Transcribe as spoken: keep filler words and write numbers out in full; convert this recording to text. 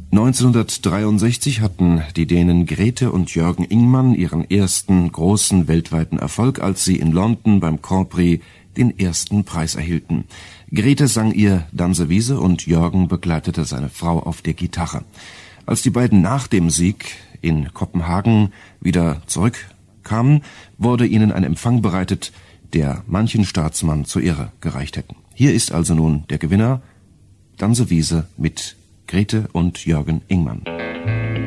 neunzehnhundertdreiundsechzig hatten die Dänen Grete und Jørgen Ingmann ihren ersten großen weltweiten Erfolg, als sie in London beim Grand Prix den ersten Preis erhielten. Grete sang ihr Dansewiese und Jørgen begleitete seine Frau auf der Gitarre. Als die beiden nach dem Sieg in Kopenhagen wieder zurückkamen, wurde ihnen ein Empfang bereitet, der manchen Staatsmann zur Ehre gereicht hätten. Hier ist also nun der Gewinner, Dansewiese mit Grete und Jørgen Ingmann.